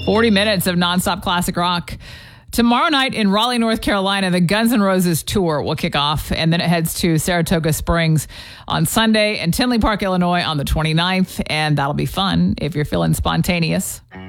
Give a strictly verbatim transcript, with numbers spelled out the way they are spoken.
forty minutes of nonstop classic rock. Tomorrow night in Raleigh, North Carolina, the Guns N' Roses tour will kick off, and then it heads to Saratoga Springs on Sunday and Tinley Park, Illinois on the twenty-ninth, and that'll be fun if you're feeling spontaneous.